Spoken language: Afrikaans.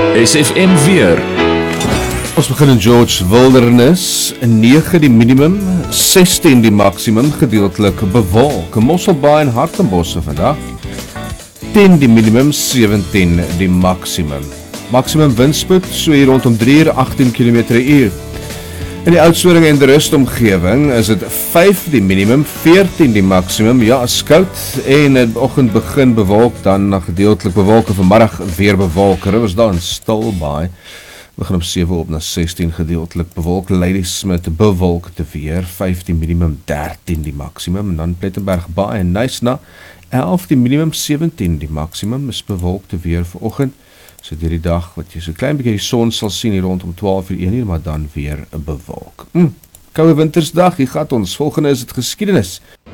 SFM weer. Ons begin in George Wilderness, 9 die minimum, 16 die maximum, gedeeltelik bewolk. Mosselbaai en Hartenbosse vandag, 10 die minimum, 17 die maximum. Maximum windspoed, so hier rondom 3 uur, 18 km/h. In die Oudtshoorn en de rustomgewing is het 5 die minimum, 14 die maximum, ja, is koud, en in die oggend begin bewolk, dan gedeeltelik bewolk, en vanmiddag weer bewolk. Rivers daar in Stilbaai, begin op 7 op na 16 gedeeltelik bewolk, Ladysmith bewolkte weer, 5 die minimum, 13 die maximum, en dan Plettenberg Baai en Nysna, 11 die minimum, 17 die maximum, is bewolkte weer vanoggend. So deur die dag, wat jy so klein bietjie die son sal sien hier rondom 12 uur 1 uur, maar dan weer bewolk. Koue wintersdag, hier gaat ons. Volgende is het geskiedenis.